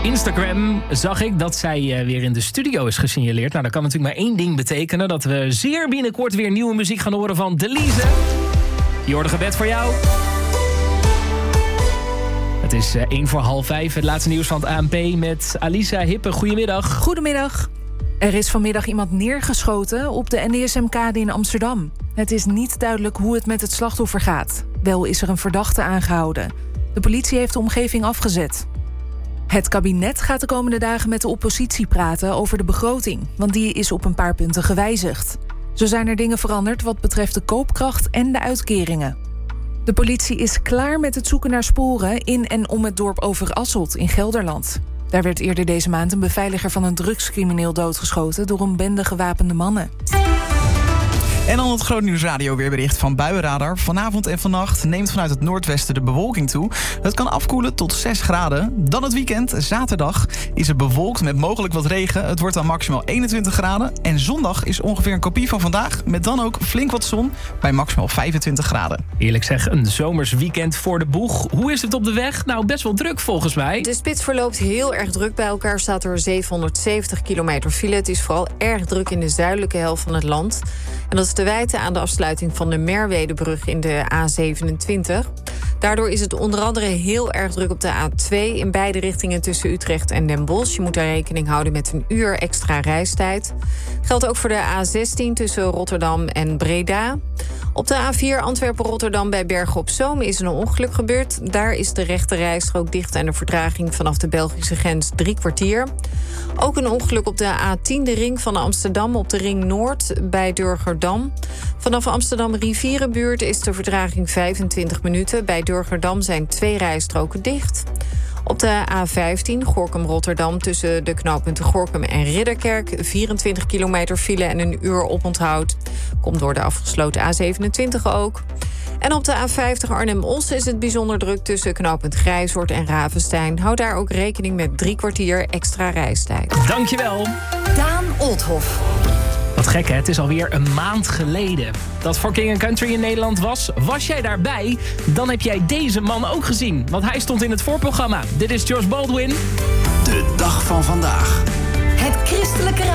Instagram zag ik dat zij weer in de studio is gesignaleerd. Nou, dat kan natuurlijk maar één ding betekenen. Dat we zeer binnenkort weer nieuwe muziek gaan horen van Delise. Je hoort een gebed voor jou. Het is 4:45. Het laatste nieuws van het ANP met Alisa Hippe. Goedemiddag. Goedemiddag. Er is vanmiddag iemand neergeschoten op de NDSM-kade in Amsterdam. Het is niet duidelijk hoe het met het slachtoffer gaat. Wel is er een verdachte aangehouden. De politie heeft de omgeving afgezet. Het kabinet gaat de komende dagen met de oppositie praten over de begroting, want die is op een paar punten gewijzigd. Zo zijn er dingen veranderd wat betreft de koopkracht en de uitkeringen. De politie is klaar met het zoeken naar sporen in en om het dorp Overasselt in Gelderland. Daar werd eerder deze maand een beveiliger van een drugscrimineel doodgeschoten door een bende gewapende mannen. En dan het Groot Nieuws Radio weerbericht van Buienradar. Vanavond en vannacht neemt vanuit het noordwesten de bewolking toe. Het kan afkoelen tot 6 graden. Dan het weekend, zaterdag, is het bewolkt met mogelijk wat regen. Het wordt dan maximaal 21 graden. En zondag is ongeveer een kopie van vandaag, met dan ook flink wat zon bij maximaal 25 graden. Eerlijk zeg, een zomers weekend voor de boeg. Hoe is het op de weg? Nou, best wel druk volgens mij. De spits verloopt heel erg druk. Bij elkaar staat er 770 kilometer file. Het is vooral erg druk in de zuidelijke helft van het land. En dat is te wijten aan de afsluiting van de Merwedebrug in de A27. Daardoor is het onder andere heel erg druk op de A2... in beide richtingen tussen Utrecht en Den Bosch. Je moet daar rekening houden met een uur extra reistijd. Geldt ook voor de A16 tussen Rotterdam en Breda. Op de A4 Antwerpen-Rotterdam bij Bergen op Zoom is een ongeluk gebeurd. Daar is de rechte rijstrook dicht en de vertraging vanaf de Belgische grens 3 kwartier. Ook een ongeluk op de A10, de ring van Amsterdam, op de ring Noord bij Durgerdam. Vanaf Amsterdam Rivierenbuurt is de vertraging 25 minuten. Bij Durgerdam zijn 2 rijstroken dicht. Op de A15 Gorinchem-Rotterdam tussen de knooppunten Gorinchem en Ridderkerk 24 kilometer file en een uur oponthoud. Komt door de afgesloten A27 ook. En op de A50 Arnhem-Os is het bijzonder druk tussen knooppunt Grijzoord en Ravenstein. Houd daar ook rekening met 3 kwartier extra reistijd. Dankjewel. Daan Olthoff. Wat gek hè, het is alweer een maand geleden dat For King & Country in Nederland was. Was jij daarbij? Dan heb jij deze man ook gezien, want hij stond in het voorprogramma. Dit is George Baldwin. De dag van vandaag. Het christelijke